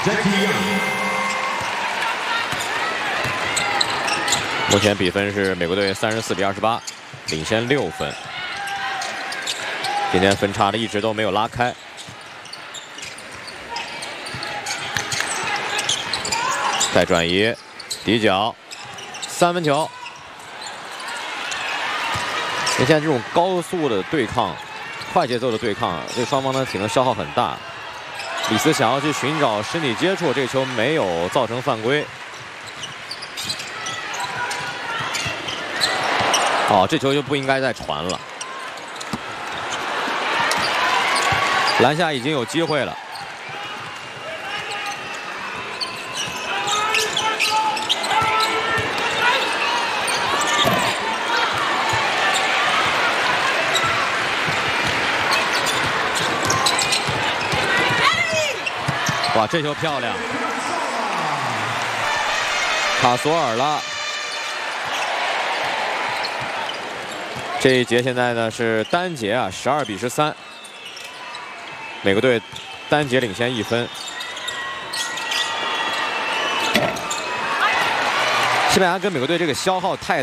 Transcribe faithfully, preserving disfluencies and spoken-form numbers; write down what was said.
目前比分是美国队三十四比二十八，领先六分。今天分差的一直都没有拉开。再转移，底角，三分球。你现在这种高速的对抗、快节奏的对抗，对双方的体能消耗很大。李斯想要去寻找身体接触，这个球没有造成犯规。哦，这球就不应该再传了。篮下已经有机会了。哇，这球漂亮，卡索尔了。这一节现在呢是单节啊，十二比十三，美国队单节领先一分。西班牙跟美国队这个消耗太